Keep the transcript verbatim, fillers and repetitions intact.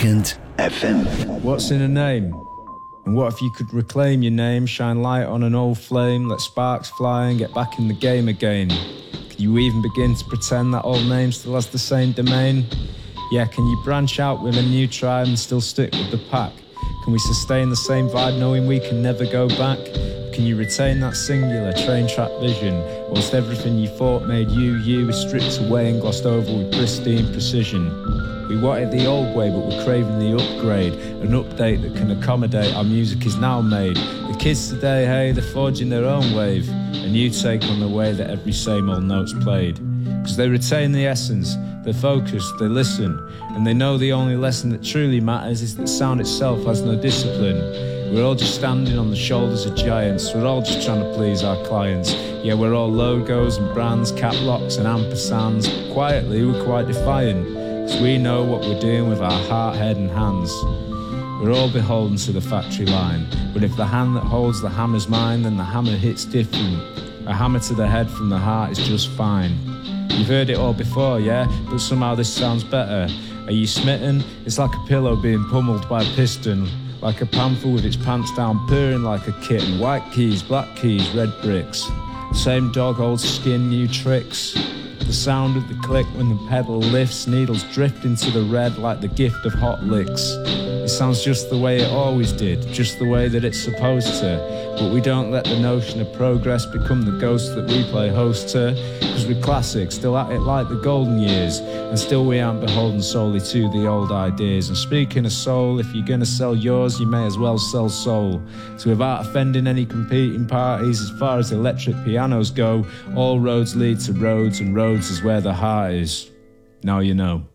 Weekend F M. What's in a name? And what if you could reclaim your name, shine light on an old flame, let sparks fly and get back in the game again? Can you even begin to pretend that old name still has the same domain? Yeah, can you branch out with a new tribe and still stick with the pack? Can we sustain the same vibe knowing we can never go back? Can you retain that singular train track vision, whilst everything you thought made you, you is stripped away and glossed over with pristine precision? We wanted the old way, but we're craving the upgrade, an update that can accommodate our music is now made. The kids today, hey, they're forging their own wave, a new take on the way that every same old note's played. Because they retain the essence, they're focused, they listen, and they know the only lesson that truly matters is that sound itself has no discipline. We're all just standing on the shoulders of giants, we're all just trying to please our clients. Yeah, we're all logos and brands, cap locks and ampersands, but quietly we're quite defiant, because we know what we're doing with our heart, head and hands. We're all beholden to the factory line, but if the hand that holds the hammer's mine, then the hammer hits different. A hammer to the head from the heart is just fine. You've heard it all before, yeah? But somehow this sounds better. Are you smitten? It's like a pillow being pummeled by a piston. Like a panther with its pants down, purring like a kitten. White keys, black keys, red bricks. Same dog, old skin, new tricks. The sound of the click when the pedal lifts, needles drift into the red like the gift of hot licks. It sounds just the way it always did, just the way that it's supposed to. But we don't let the notion of progress become the ghost that we play host to. Cause we're classic, still at it like the golden years, and still we aren't beholden solely to the old ideas. And speaking of soul, if you're gonna sell yours, you may as well sell soul. So without offending any competing parties, as far as electric pianos go, all roads lead to Rhodes, and Rhodes is where the heart is. Now you know.